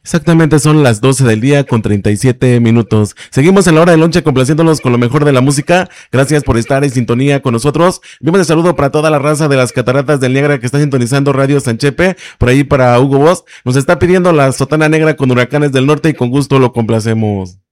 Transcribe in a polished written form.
Exactamente son las 12 del día con 37 minutos. Seguimos en la hora del lonche complaciéndonos con lo mejor de la música. Gracias por estar en sintonía con nosotros. Enviamos el saludo para toda la raza de las Cataratas del Niágara que está sintonizando Radio Sanchepe. Por ahí para Hugo Boss. Nos está pidiendo la Sotana Negra con Huracanes del Norte y con gusto lo complacemos.